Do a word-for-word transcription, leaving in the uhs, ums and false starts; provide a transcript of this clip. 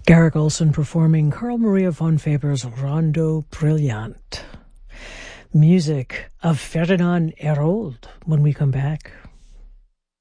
Garrick Olson performing Carl Maria von Weber's Rondo Brilliant. Music of Ferdinand Hérold when we come back.